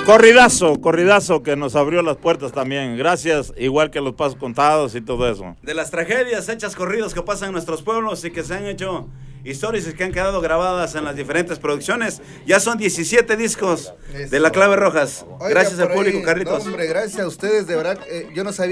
Corridazo que nos abrió las puertas también. Gracias, igual que los pasos contados y todo eso. De las tragedias hechas corridos que pasan en nuestros pueblos y que se han hecho historias y que han quedado grabadas en las diferentes producciones. Ya son 17 discos de La Clave Rojas. Oiga, Gracias al por ahí, público, Carlitos. no, hombre, gracias a ustedes, de verdad. Yo no sabía